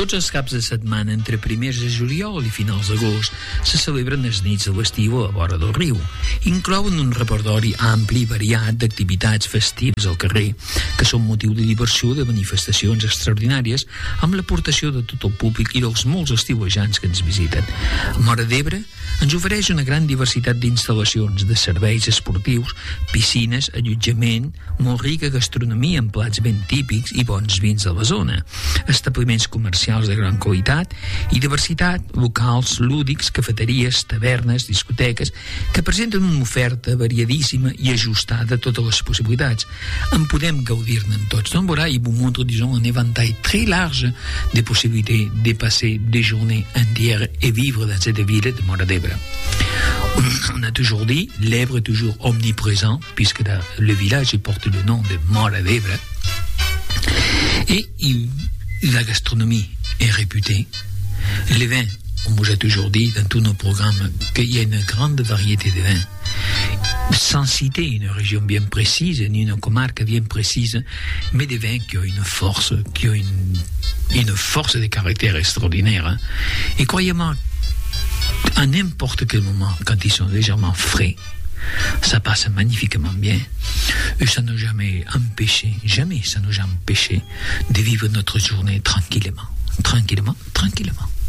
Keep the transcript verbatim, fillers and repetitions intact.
Tots els caps de setmana, entre primers de juliol i finals d'agost, se celebren les nits de l'estiu a la vora del riu. Inclouen un repertori ampli i variat d'activitats festives al carrer, que són motiu de diversió de manifestacions extraordinàries amb l'aportació de tot el públic i dels molts estiuejants que ens visiten. Móra d'Ebre ens ofereix una gran diversitat d'instal·lacions, de serveis esportius, piscines, allotjament, molt rica gastronomia amb plats ben típics i bons vins de la zona, establiments comercials de gran qualitat i diversitat, locals lúdics, cafeteries, tavernes, discoteques, que presenten una oferta variadíssima i ajustada a totes les possibilitats. En podem gaudir-ne tots. Donc voilà, il vous montre, disons, un éventail très large de possibilités de passer des journées entières et vivre dans cette ville de Móra d'Ebre. On a toujours dit, l'Ebre est toujours omniprésent, puisque le village porte le nom de Móra d'Ebre. Et il, la gastronomie est réputée. Les vins, on vous a toujours dit dans tous nos programmes qu'il y a une grande variété de vins. Sans citer une région bien précise, ni une comarque bien précise, mais des vins qui ont une force, qui ont une, une force de caractère extraordinaire. Hein. Et croyez-moi, à n'importe quel moment, quand ils sont légèrement frais, ça passe magnifiquement bien. Et ça n'a jamais empêché, jamais ça n'a jamais empêché de vivre notre journée tranquillement, tranquillement, tranquillement.